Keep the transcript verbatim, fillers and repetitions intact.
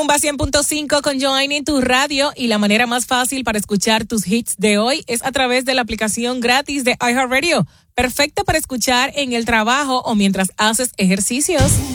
Rumba cien punto cinco con Joanny en tu radio, y la manera más fácil para escuchar tus hits de hoy es a través de la aplicación gratis de iHeartRadio, perfecta para escuchar en el trabajo o mientras haces ejercicios.